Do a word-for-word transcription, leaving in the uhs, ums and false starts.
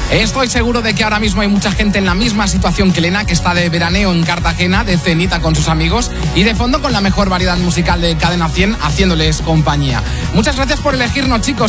Estoy seguro de que ahora mismo hay mucha gente en la misma situación que Elena, que está de veraneo en Cartagena, de cenita con sus amigos y de fondo con la mejor variedad musical de Cadena cien, haciéndoles compañía. Muchas gracias por elegirnos, chicos.